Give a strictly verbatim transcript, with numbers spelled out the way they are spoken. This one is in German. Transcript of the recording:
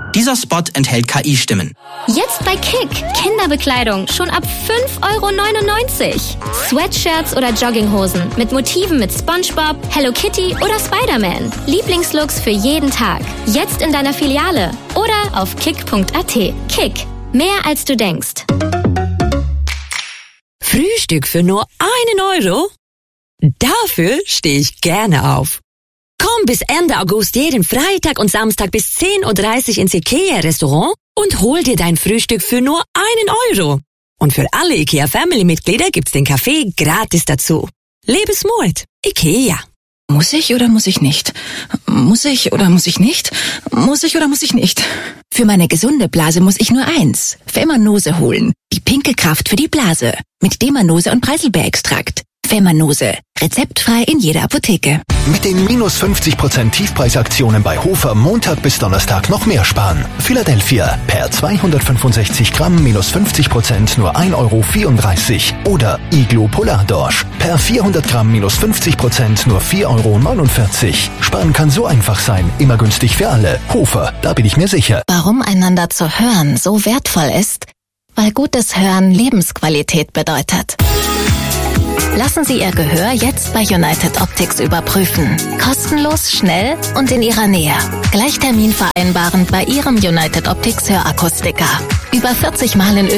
Dieser Spot enthält K I-Stimmen. Jetzt bei Kick. Kinderbekleidung schon ab fünf Euro neunundneunzig. Sweatshirts oder Jogginghosen mit Motiven mit SpongeBob, Hello Kitty oder Spider-Man. Lieblingslooks für jeden Tag. Jetzt in deiner Filiale oder auf kick punkt a t. Kick. Mehr als du denkst. Frühstück für nur einen Euro? Dafür stehe ich gerne auf. Komm bis Ende August jeden Freitag und Samstag bis zehn Uhr dreißig ins IKEA-Restaurant und hol dir dein Frühstück für nur einen Euro. Und für alle IKEA-Family-Mitglieder gibt's den Kaffee gratis dazu. Lebe smart. IKEA. Muss ich oder muss ich nicht? Muss ich oder muss ich nicht? Muss ich oder muss ich nicht? Für meine gesunde Blase muss ich nur eins. Femanose holen. Die pinke Kraft für die Blase. Mit Demanose und Preiselbeerextrakt. Femanose. Rezeptfrei in jeder Apotheke. Mit den minus fünfzig Prozent Tiefpreisaktionen bei Hofer Montag bis Donnerstag noch mehr sparen. Philadelphia per zweihundertfünfundsechzig Gramm minus fünfzig Prozent nur ein Euro vierunddreißig. Oder Iglo Polardorsch per vierhundert Gramm minus fünfzig Prozent nur vier Euro neunundvierzig. Sparen kann so einfach sein, immer günstig für alle. Hofer, da bin ich mir sicher. Warum einander zu hören so wertvoll ist? Weil gutes Hören Lebensqualität bedeutet. Lassen Sie Ihr Gehör jetzt bei United Optics überprüfen. Kostenlos, schnell und in Ihrer Nähe. Gleich Termin vereinbaren bei Ihrem United Optics Hörakustiker. Über vierzig Mal in